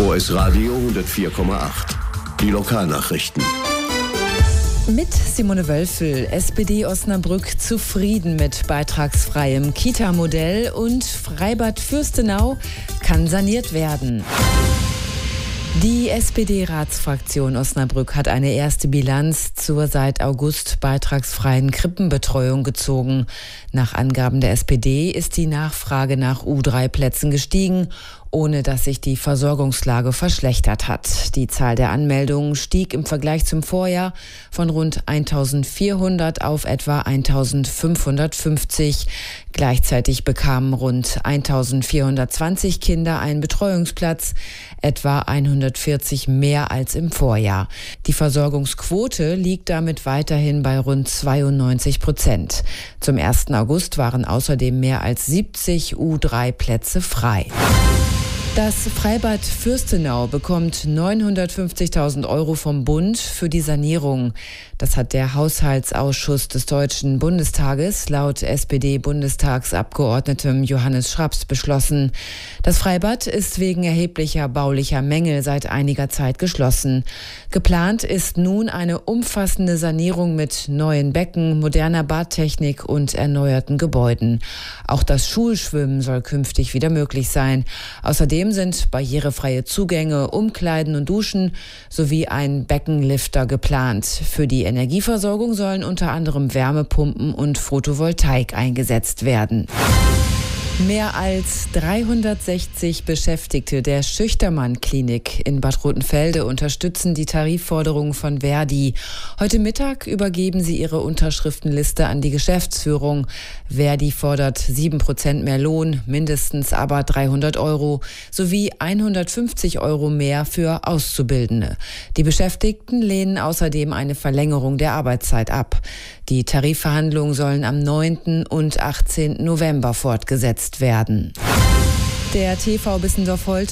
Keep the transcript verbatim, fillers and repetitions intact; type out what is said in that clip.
O S Radio hundertvier Komma acht. Die Lokalnachrichten. Mit Simone Wölfel, S P D Osnabrück zufrieden mit beitragsfreiem Kita-Modell und Freibad Fürstenau kann saniert werden. Die S P D-Ratsfraktion Osnabrück hat eine erste Bilanz zur seit August beitragsfreien Krippenbetreuung gezogen. Nach Angaben der S P D ist die Nachfrage nach U drei Plätzen gestiegen, ohne dass sich die Versorgungslage verschlechtert hat. Die Zahl der Anmeldungen stieg im Vergleich zum Vorjahr von rund eintausendvierhundert auf etwa eintausendfünfhundertfünfzig. Gleichzeitig bekamen rund eintausendvierhundertzwanzig Kinder einen Betreuungsplatz, etwa hundertvierzig mehr als im Vorjahr. Die Versorgungsquote liegt damit weiterhin bei rund zweiundneunzig Prozent. Zum ersten August waren außerdem mehr als siebzig U drei Plätze frei. Das Freibad Fürstenau bekommt neunhundertfünfzigtausend Euro vom Bund für die Sanierung. Das hat der Haushaltsausschuss des Deutschen Bundestages laut S P D-Bundestagsabgeordnetem Johannes Schraps beschlossen. Das Freibad ist wegen erheblicher baulicher Mängel seit einiger Zeit geschlossen. Geplant ist nun eine umfassende Sanierung mit neuen Becken, moderner Badtechnik und erneuerten Gebäuden. Auch das Schulschwimmen soll künftig wieder möglich sein. Außerdem sind barrierefreie Zugänge, Umkleiden und Duschen sowie ein Beckenlifter geplant. Für die Energieversorgung sollen unter anderem Wärmepumpen und Photovoltaik eingesetzt werden. Mehr als dreihundertsechzig Beschäftigte der Schüchtermann-Klinik in Bad Rotenfelde unterstützen die Tarifforderungen von Verdi. Heute Mittag übergeben sie ihre Unterschriftenliste an die Geschäftsführung. Verdi fordert sieben Prozent mehr Lohn, mindestens aber dreihundert Euro, sowie hundertfünfzig Euro mehr für Auszubildende. Die Beschäftigten lehnen außerdem eine Verlängerung der Arbeitszeit ab. Die Tarifverhandlungen sollen am neunten und achtzehnten November fortgesetzt werden. Der T V Bissendorf-Holte